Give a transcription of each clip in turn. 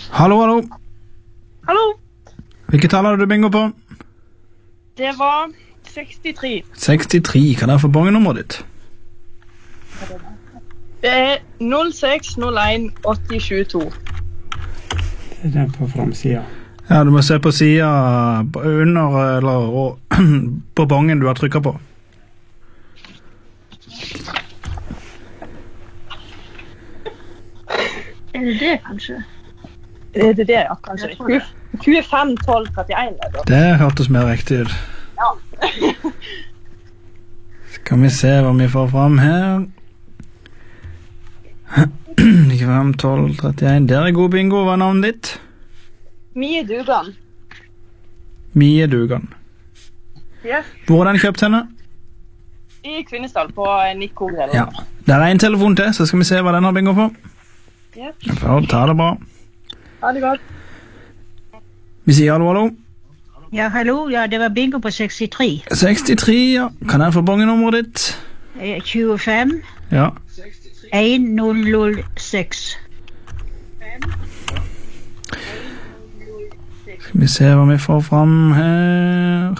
Hallo, hallo. Hallo. Hvilket tall har du bingo på? Det var 63. 63. Kan jeg få bongenummeret ditt? Det er 0601 8022. Det er den på framsida. Ja, du må se på siden under, eller på bongen du har trykket på. Er det kanskje? Det er det, ja, kanskje. 25 12 31 er det. Det hørtes mer riktig ut. Ja. Skal vi se hva vi får frem her. 25 12 31. Der er god bingo. Hva er navnet ditt? Mye Dugan. Mie Dugan. Yes. Hvor er den kjøpt henne? I Kvinesdal på Nico Grill. Ja. Der er en telefon til, så skal vi se hva den har bingo på. Yes. For ta det bra. Ha det godt. Vi sier hallo, hallo. Ja, hallo. Ja, det var bingo på 63. 63, ja. Kan jeg få bongenummeret ditt? 25 Ja. 1006. Skal vi se hva vi får frem her.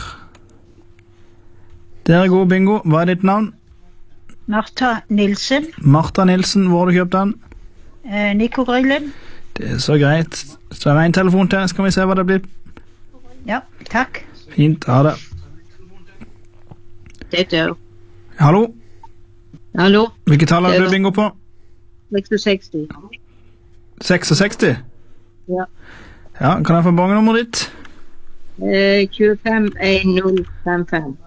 Der er god bingo. Hva er ditt navn? Martha Nilsen. Martha Nilsen. Hvor har du kjøpt den? Nico Grillen. Det er så greit. Så er det en telefon til. Skal vi se hva det blir. Ja, takk. Fint, ha det. Det er det. Hallo? Hallo? Hvilket tall har du bingo på? 66. 66? Ja. Ja, kan jeg få bongenummeret ditt? 25 1055.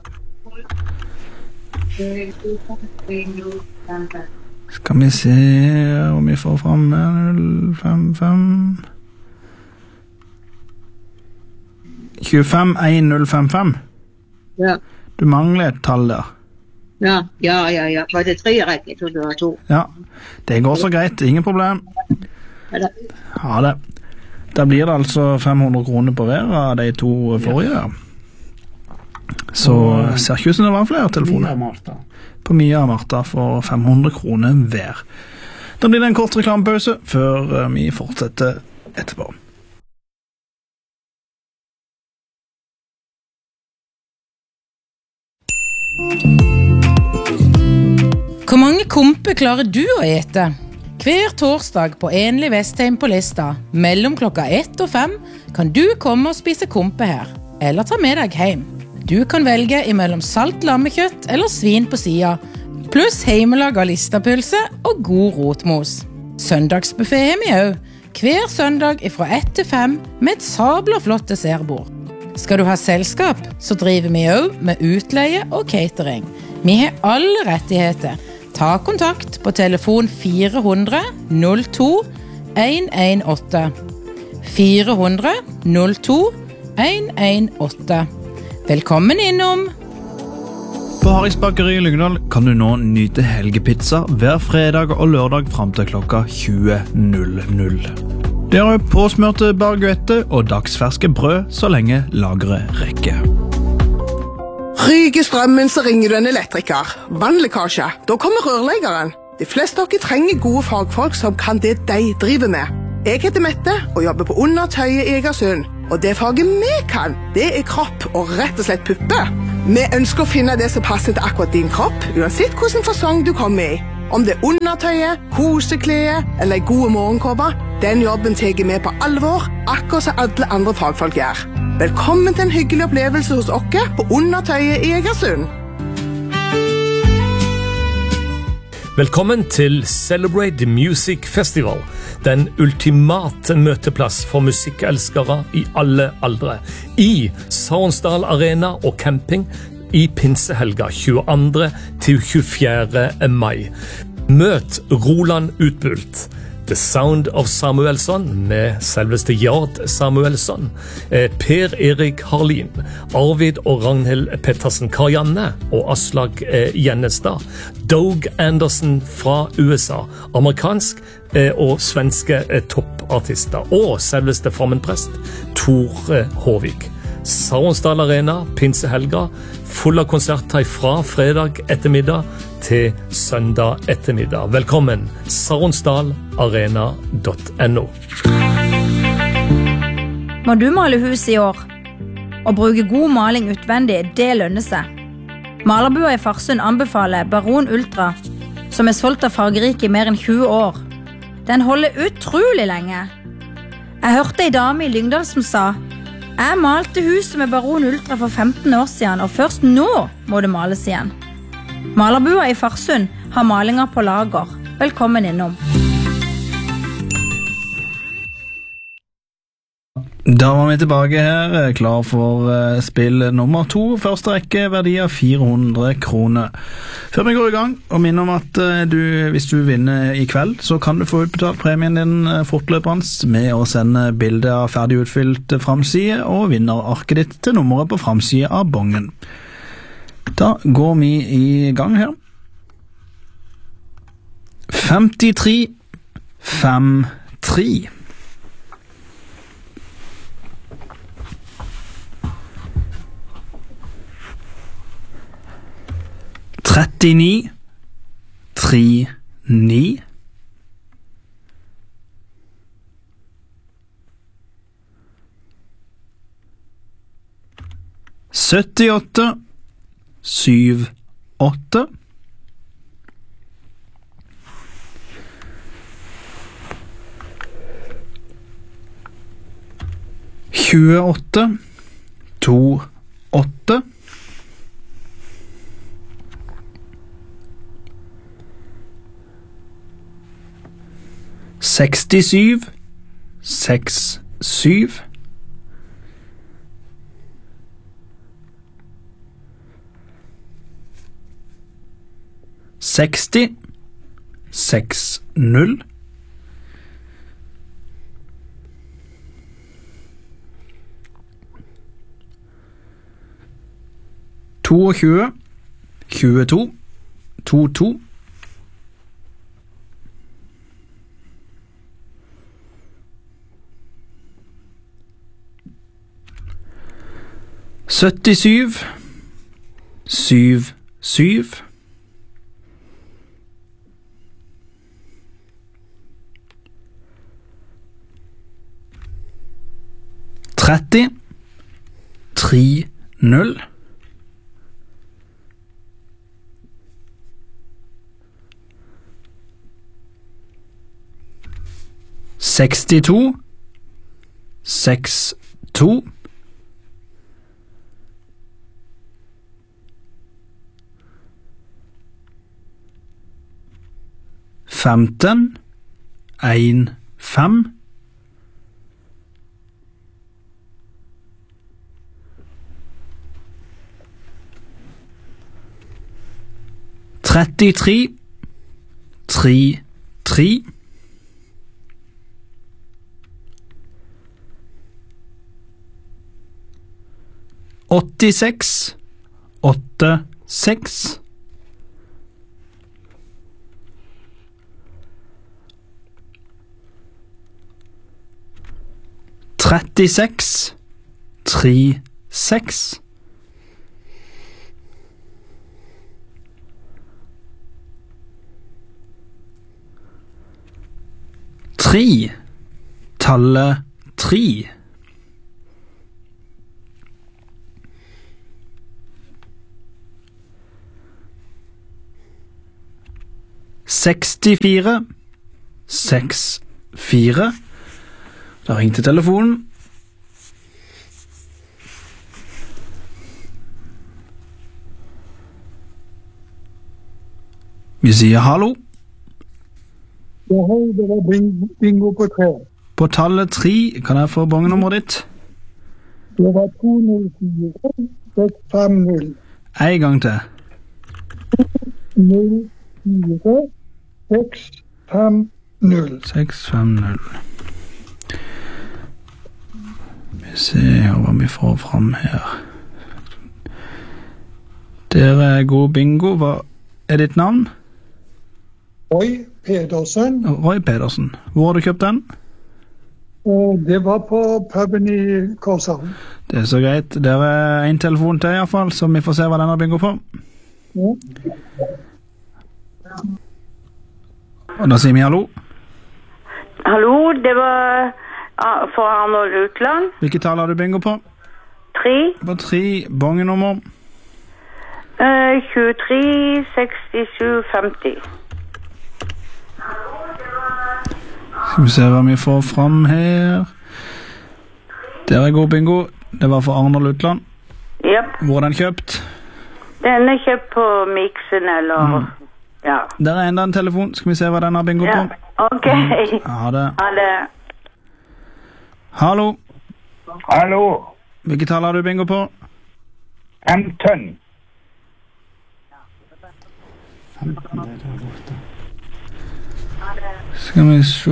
25 1055. Skal vi se om vi får frem 055 25 1055. Ja. Du mangler et tall der. Ja. Var det 3 rett? Jeg trodde det var 2. Ja, det går så greit. Ingen problem. Ha det. Da blir det altså 500 kroner på hver av de to forrige. Så ser ikke ut som det var flere telefoner. På Mia og Martha for 500 kroner hver. Da blir det en kort reklamepause før vi fortsetter etterpå. Hvor mange kompe klarer du å ete? Hver torsdag på Enlig Vestheim på Lista, mellom klokka 1 og 5, kan du komme og spise kompe her, eller ta med deg hjem. Du kan velge imellom salt lammekjøtt eller svin på sida, pluss heimelag av listapølse og god rotmos. Søndagsbuffet har vi også, hver søndag fra 1 til 5 med et sabla flott dessertbord. Skal du ha selskap, så driver vi også med utleie og catering. Vi har alle rettigheter. Ta kontakt på telefon 400 02 118. 400 02 118. Velkommen innom! På Harrys Bakeri i Lyngdal kan du nå nyte helgepizza hver fredag og lørdag frem til klokka 20.00. Det er påsmørte baguette og dagsferske brød så lenge lageret rekker. Ryker strømmen, så ringer du en elektriker. Vannlekkasje, da kommer rørleggeren. De fleste av dere trenger gode fagfolk som kan det de driver med. Jeg heter Mette og jobber på Undertøyet i Egersund. Og det faget vi kan, det er kropp og rett og slett puppe. Vi ønsker å finne det som passer til akkurat din kropp, uansett hvilken fasong du kommer i. Om det er undertøyet, kosekleet eller en god morgenkåpe, den jobben tar vi på alvor, akkurat som alle andre fagfolk gjør. Velkommen til en hyggelig opplevelse hos oss på Undertøyet i Egersund. Velkommen til Celebrate the Music Festival, den ultimate møteplass for musikkelskere i alle aldre, i Sarnsdal Arena og camping i pinsehelga 22. til 24. mai. Møt Roland Utbult, The Sound of Samuelsson med selveste Jard Samuelsson, Per Erik Harlin, Arvid og Ragnhild Pettersen Karianne og Aslag Gjennestad, Doug Anderson fra USA, amerikansk og svenske toppartister, og selveste formenprest Tor Håvik. Sarnsdal Arena, pinsehelga, full av konserter fra fredag ettermiddag til søndag ettermiddag. Velkommen, sarnsdalarena.no. Må du male hus i år? Å bruke god maling utvendig, det lønner seg. Malerbua i Farsund anbefaler Baron Ultra, som solgt av Fargerike i mer enn 20 år. Den holder utrolig lenge. Jeg hørte en dame i Lyngdal som sa: jeg malte huset med Baron Ultra for 15 år siden, og først nå må det males igjen. Malerbua i Farsund har malinger på lager. Velkommen innom. Da var vi tilbake her, klar for spill nummer 2. Første rekke, verdi av 400 kroner. Før vi går i gang, og minner om at hvis du vinner i kveld, så kan du få utbetalt premien din fortløpende med å sende bilde av ferdig utfylt framside og vinnerarket ditt til nummeret på framside av bongen. Da går vi i gang her. 53 5-3. 39 3-9. 78 7-8. 28 2-8. 67 6-7. 60 6-0. 22 22 2-2. 77 7-7. 30 3-0. 62 6-2. 15 1-5. 33 3-3. 86 8-6. 36 3-6. 3 tallet 3. 64 6-4. Da ringte telefonen. Vi sier hallo. Ja, hei, det var bingo på 3. På tallet 3, kan jeg få bongenummeret ditt? Det var 204 650. En gang til. 04 650. 650. Vi ser hva vi får fram her. Dere er god bingo. Hva er ditt navn? Roy Pedersen. Roy Pedersen. Hvor har du kjøpt den? Det var på puben i Korshavn. Det er så greit. Det er en telefon til i hvert fall, så vi får se hva den har bingo på. Ja. Og da sier vi hallo. Hallo, det var For Arnold Utland. Hvilke tall har du bingo på? 3. På 3, bongenummer. 23, 67, 50. Skal vi se hva vi får fram her. Der er god bingo. Det var for Arnold Utland. Yep. Hvor er den kjøpt? Den er kjøpt på Mixen, eller... Ja. Der er enda en telefon. Skal vi se hva den har bingo på? Ok. Ha det. Ha det. Hallo. Hallo. Hvilke tall har du bingo på? 15. Skal vi se...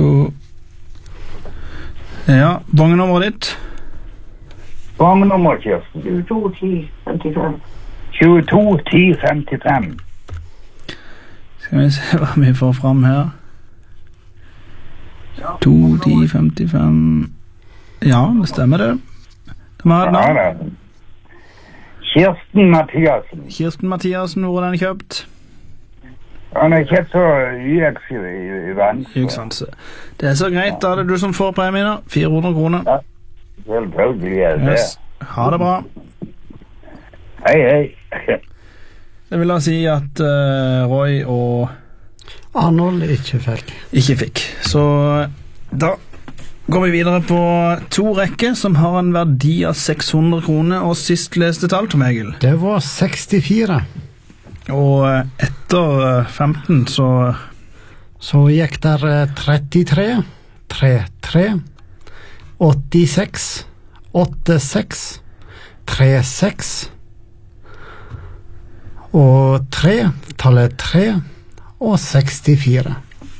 Ja, bongenummeret ditt. Bongenummer, Kirsten. 22, 10, 55. 22, 10, 55. Skal vi se hva vi får fram her. 2, 10, 55... Ja, det stemmer det. De har et navn. Kirsten Mathiasen. Kirsten Mathiasen, hvor er den kjøpt? Han er kjøpt så UX i vann. Det er så greit, da er det du som får premien da. 400 kroner. Ja, selvfølgelig er det. Yes. Ha det bra. Hei, hei. Det vil da si at Roy og Arnold ikke fikk. Så da går vi videre på 2 rekker som har en verdi av 600 kroner, og sist leste tall, Tom Egil. Det var 64. Og etter 15 så gikk der 33, 33, 86, 86, 36 og 3, tallet 3 og 64.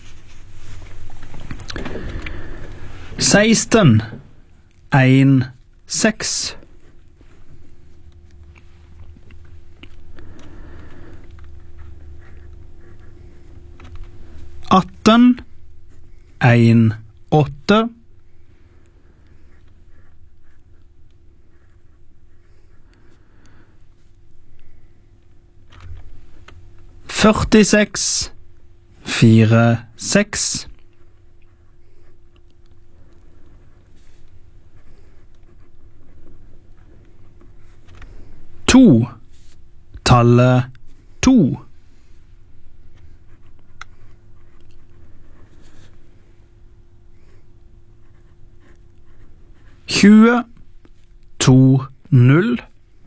16, 1, 6. 18, 1, 8. 46, 4, 6. 2, tallet 2. 20, 2, 0.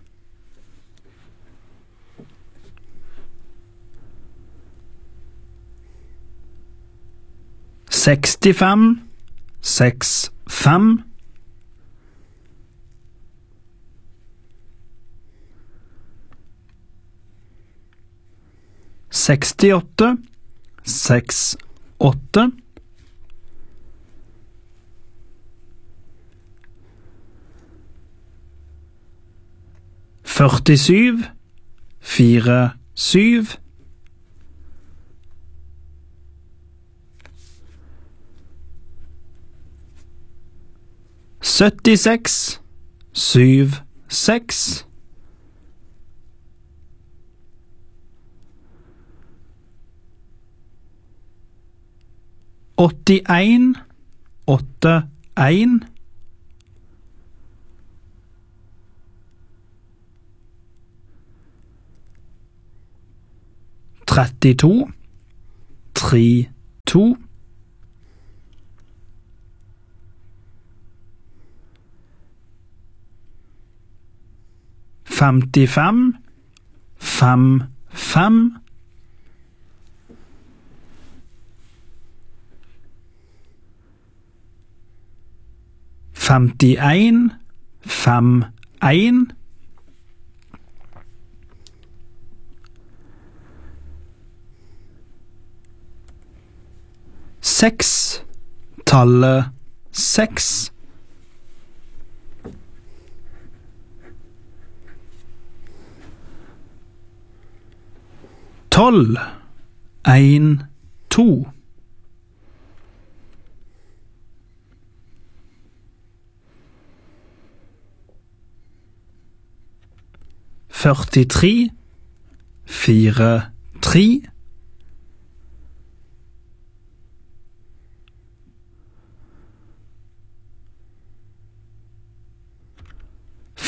65, 6, 5. 68, 6, 8. 47, 4, 7. 76, 7, 6. 81, 8, 1. 32, 3, 2. 55, 5, 5. 51, 5, 1. 6, tallet 6. 12, 1, 2. 43, 4, 3.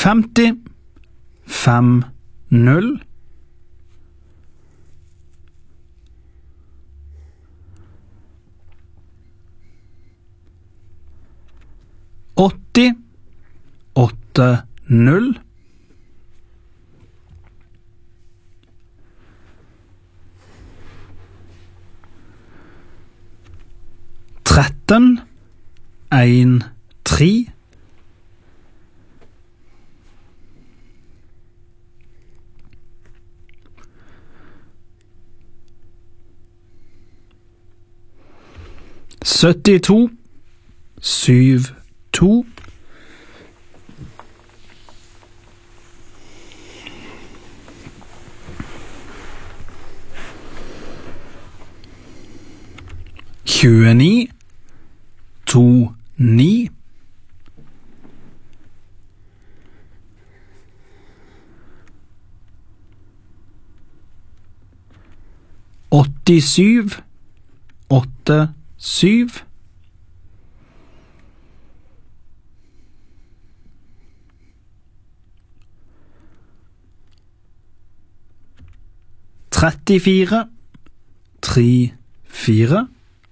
50 50 80 80 13 13 72 72 29 29 87 87 34 34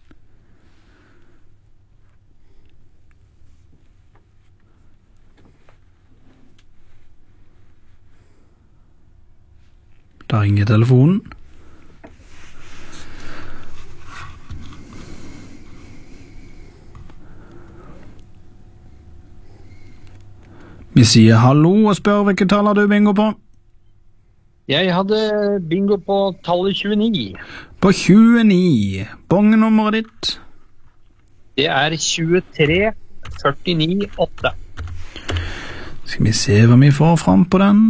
Da ringer telefonen. Vi sier hallo og spør hvilke tall har du bingo på? Jeg hadde bingo på tallet 29. På 29. Bongenummeret ditt? Det er 23 49 8. Skal vi se hva vi får fram på den?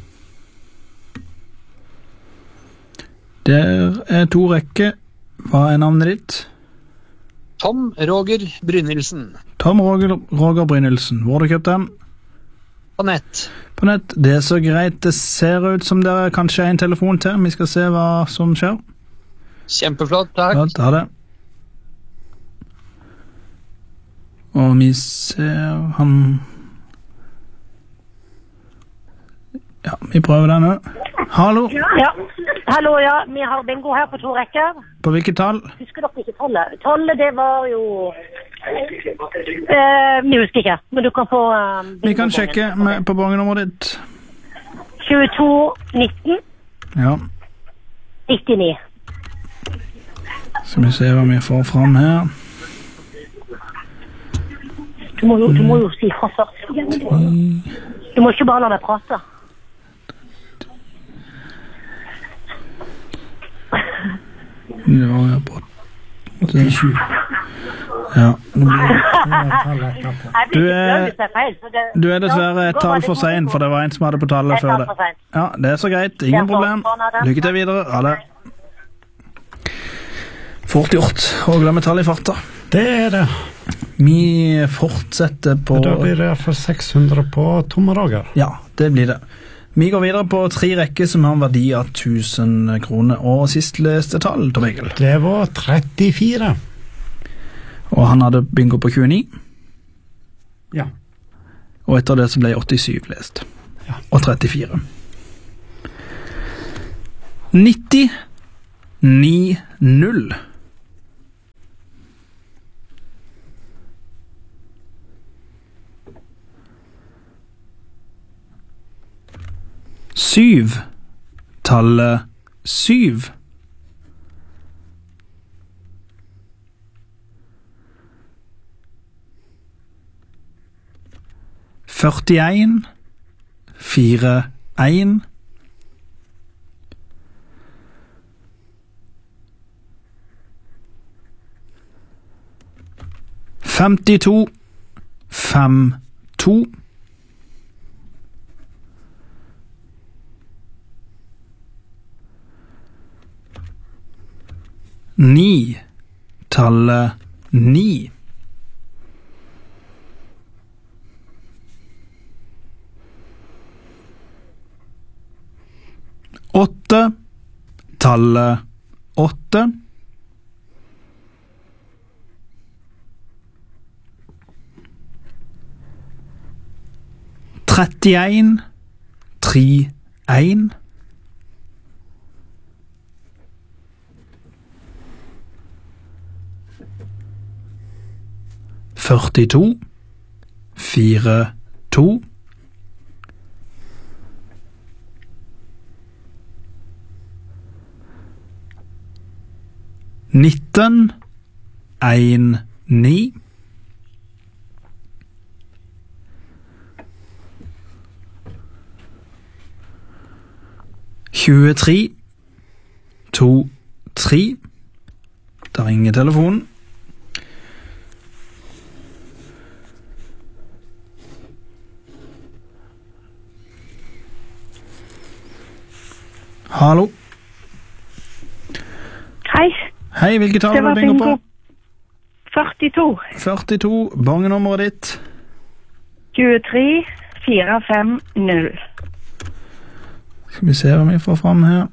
Der er 2 rekker. Hva er navnet ditt? Tom Roger Brynildsen. Tom Roger Brynildsen. Hvor har du kjøpt den? På nett. På nett. Det er så greit. Det ser ut som det er kanskje en telefon til. Vi skal se hva som skjer. Kjempeflott, takk. Flott, ha det. Og vi ser han... Ja, vi prøver den nå. Hallo? Ja, hallo, ja. Vi har bingo her på 2 rekker. På hvilket tall? Husker dere ikke tallet? Tallet, det var jo... vi husker ikke, men du kan få... vi kan sjekke på bongenummeret ditt. 22 19. Ja. 99. Skal vi se hva vi får fram her. Du må jo si fra først. Du må ikke bare la deg prate. Det var jo på 87. Ja. Du er dessverre et tall for sen, for det var en som hadde på tallet før det. Ja, det er så greit. Ingen problem. Lykke til videre. Ha det. Fort gjort å glemme tall i farta. Det er det. Vi fortsetter på... Da blir det for 600 på Tom Roger. Ja, det blir det. Vi går videre på 3 rekker som har en verdi av 1000 kroner. Og sist leste tall, Tom Egil. Det var 34. Og han hadde bingo på 29. Ja. Og etter det så ble 87 lest. Ja. Og 34. 90 9-0. Syv. Tallet 7. Førtien. 4-1. Femtito. 5-2. Ni. Tallet 9. Åtte. Tallet 8. 31 31 42 42 19 19 23 23 Der ringer telefonen. Hallo. Hei. Hei, hvilket tall Det var var det bingo på? bingo. 42. 42, bangenummeret ditt. 23 450. Skal vi se om vi får frem her.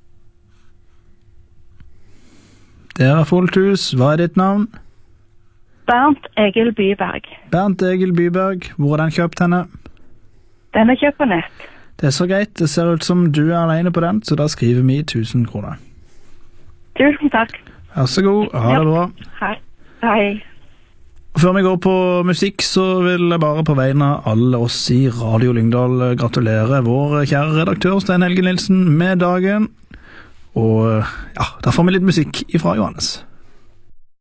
Der er fullt hus. Hva er ditt navn? Bernt Egil Byberg. Bernt Egil Byberg. Hvor er den kjøpt henne? Den er kjøpt på nett. Det er så greit. Det ser ut som du er alene på den, så da skriver vi 1000 kroner. Tusen takk. Vær så god. Ha det bra. Hei. Hei. Før vi går på musikk, så vil jeg bare på vegne av alle oss i Radio Lyngdal gratulere vår kjære redaktør Stein Helge Nilsen med dagen. Og ja, da får vi litt musikk ifra Johannes.